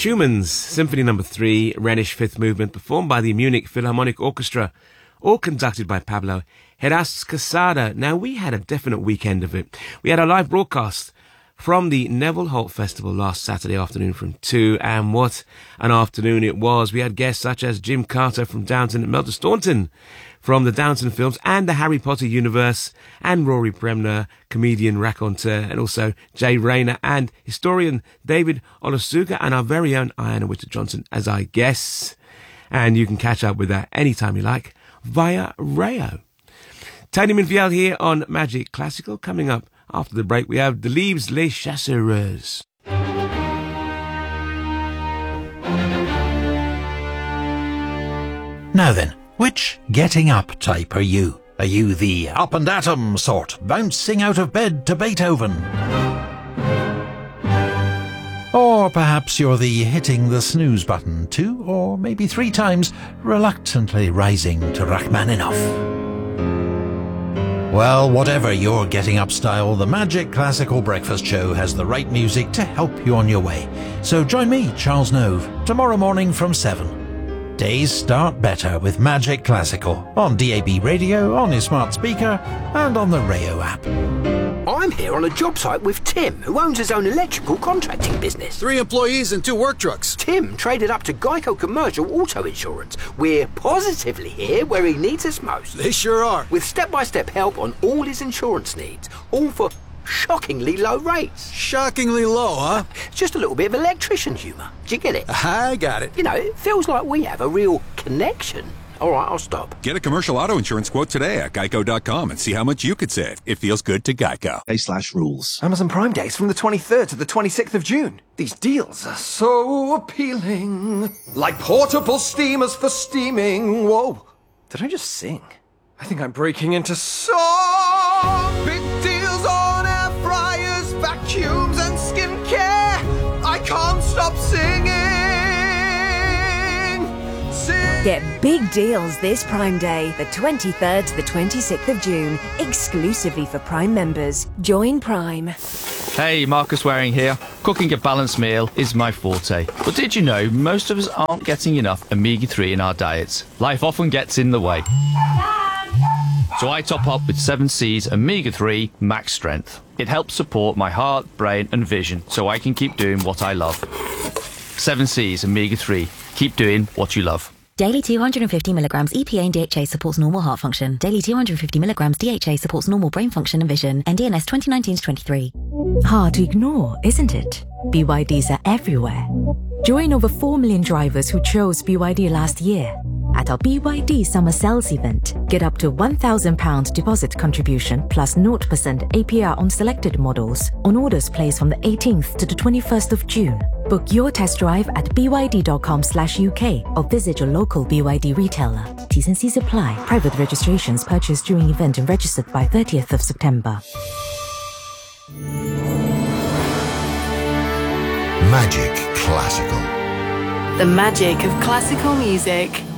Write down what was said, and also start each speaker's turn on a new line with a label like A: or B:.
A: Schumann's Symphony No. 3, Rhenish Fifth Movement, performed by the Munich Philharmonic Orchestra, all conducted by Pablo Heras Casada. Now, we had a definite weekend of it. We had a live broadcast from the Neville Holt Festival last Saturday afternoon from 2, and what an afternoon it was. We had guests such as Jim Carter from Downton, Melda Staunton from the Downton films and the Harry Potter universe, and Rory Bremner, comedian, raconteur, and also Jay Rayner and historian David Olusuga, and our very own Iana Witter-Johnson as our guests. And you can catch up with that anytime you like via Rayo. Tony Minfield here on Magic Classical. Coming up after the break, we have Delibes Les Chasseurs.
B: Now then, which getting up type are you? Are you the up and at 'em sort, bouncing out of bed to Beethoven? Or perhaps you're the hitting the snooze button 2 or maybe 3 times, reluctantly rising to Rachmaninoff. Well, whatever your getting up style, the Magic Classical Breakfast Show has the right music to help you on your way. So join me, Charles Nove, tomorrow morning from 7. Days start better with Magic Classical on DAB radio, on your smart speaker, and on the Rayo app.
C: I'm here on a job site with Tim, who owns his own electrical contracting business.
D: 3 employees and 2 work trucks.
C: Tim traded up to Geico Commercial Auto Insurance. We're positively here where he needs us most.
D: They sure are.
C: With step-by-step help on all his insurance needs, all for shockingly low rates.
D: Shockingly low, huh?
C: Just a little bit of electrician humour. Do you get it?
D: I got it.
C: You know, it feels like we have a real connection. All right, I'll stop.
E: Get a commercial auto insurance quote today at geico.com and see how much you could save. It feels good to Geico.
F: /rules.
G: Amazon Prime Days from the 23rd to the 26th of June. These deals are so appealing. Like portable steamers for steaming. Whoa. Did I just sing? I think I'm breaking into song. Big deals on air fryers, vacuums and skincare. I can't stop singing.
H: Get big deals this Prime Day, the 23rd to the 26th of June, exclusively for Prime members. Join Prime.
I: Hey, Marcus Waring here. Cooking a balanced meal is my forte. But did you know most of us aren't getting enough omega-3 in our diets? Life often gets in the way. So I top up with 7C's Omega-3 Max Strength. It helps support my heart, brain and vision so I can keep doing what I love. 7C's Omega-3. Keep doing what you love.
J: Daily 250mg EPA and DHA supports normal heart function. Daily 250mg DHA supports normal brain function and vision. NDNS 2019-23.
K: Hard to ignore, isn't it? BYDs are everywhere. Join over 4 million drivers who chose BYD last year. At our BYD Summer Sales event, get up to £1,000 deposit contribution plus 0% APR on selected models on orders placed from the 18th to the 21st of June. Book your test drive at byd.com/UK or visit your local BYD retailer. T's and C's apply. Private registrations purchased during event and registered by 30th of September.
L: Magic Classical.
M: The magic of classical music.